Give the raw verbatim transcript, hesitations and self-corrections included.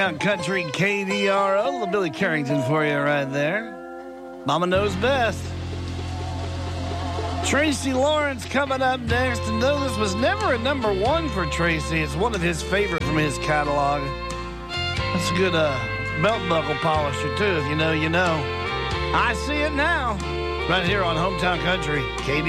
Country K D R O, little Billy Carrington for you right there. Mama knows best. Tracy Lawrence coming up next. And though this was never a number one for Tracy, it's one of his favorite from his catalog. That's a good uh, belt buckle polisher, too. If you know, you know. I see it now. Right here on Hometown Country, K D R O.